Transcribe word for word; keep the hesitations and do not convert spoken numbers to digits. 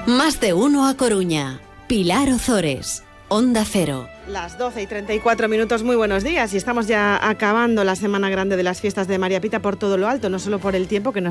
Más de uno a Coruña. Pilar Ozores, Onda Cero. Las doce y treinta y cuatro minutos, muy buenos días. Y estamos ya acabando la semana grande de las fiestas de María Pita por todo lo alto, no solo por el tiempo que nos